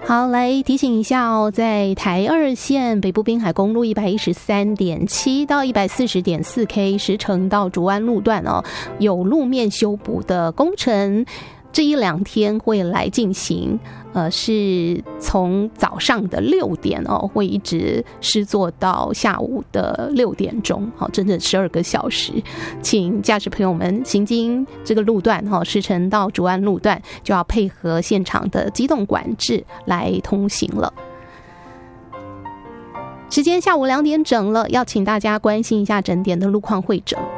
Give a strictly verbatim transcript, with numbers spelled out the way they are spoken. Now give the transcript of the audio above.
好，来提醒一下哦，在台二线北部滨海公路一百一十三点七到一百四十点四 K 石城到竹湾路段哦，有路面修补的工程，这一两天会来进行，呃，是从早上的六点哦，会一直施作到下午的六点钟，好，整整十二个小时。请驾驶朋友们行经这个路段哈，石城到竹湾路段就要配合现场的机动管制来通行了。时间下午两点整了，要请大家关心一下整点的路况会诊。